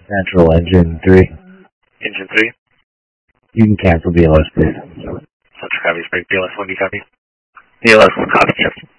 Natural engine 3. Engine 3. You can cancel BLS, please. Central Copies break BLS 1, do you copy? BLS 1 copy, Captain.